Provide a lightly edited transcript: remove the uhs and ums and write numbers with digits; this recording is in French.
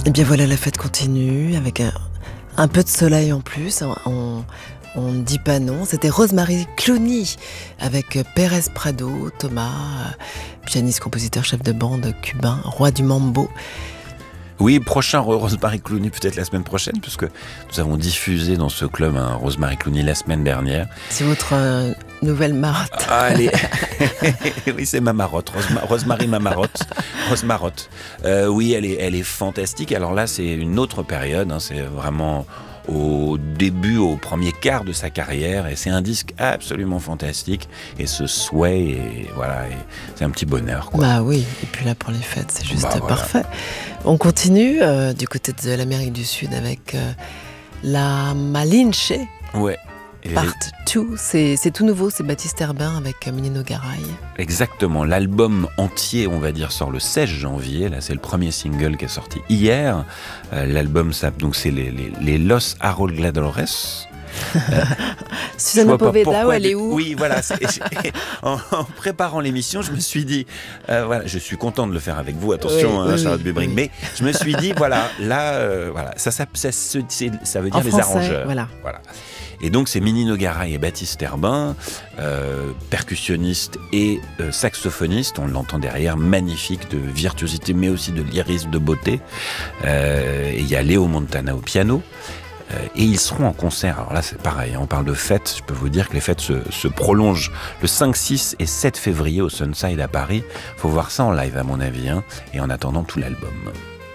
Et bien voilà, la fête continue avec un peu de soleil en plus. On ne dit pas non. C'était Rosemary Clooney avec Pérez Prado, Thomas, pianiste, compositeur, chef de bande cubain, roi du mambo. Oui, prochain Rosemary Clooney peut-être la semaine prochaine, puisque nous avons diffusé dans ce club un Rosemary Clooney la semaine dernière. C'est votre nouvelle marotte. Ah, oui, c'est ma marotte, Rosemary ma marotte, Rosemarotte. Oui, elle est fantastique. Alors là, c'est une autre période, hein, c'est vraiment au début, au premier quart de sa carrière, et c'est un disque absolument fantastique, et ce sway, et voilà, et c'est un petit bonheur, quoi. Bah oui, et puis là pour les fêtes, c'est juste Voilà. parfait. On continue du côté de l'Amérique du Sud avec la Malinche, Ouais. Part 2, c'est tout nouveau, c'est Baptiste Herbin avec Menino Garay. Exactement, l'album entier, on va dire, sort le 16 janvier. Là, c'est le premier single qui est sorti hier. L'album, donc c'est les Los Arrolladores. Susana Poveda, elle est où? Oui, voilà. En préparant l'émission, je me suis dit, voilà, je suis content de le faire avec vous. Attention, oui, Charlotte Bubring. oui. Mais je me suis dit, voilà, là, voilà, ça veut dire En les français, arrangeurs. voilà. Et donc c'est Menino Garay et Baptiste Herbin, percussionniste et saxophoniste, on l'entend derrière, magnifique de virtuosité mais aussi de lyrisme, de beauté. Et il y a Léo Montana au piano. Et ils seront en concert. Alors là c'est pareil, on parle de fêtes, je peux vous dire que les fêtes se prolongent le 5, 6 et 7 février au Sunside à Paris. Faut voir ça en live à mon avis, hein, et en attendant tout l'album.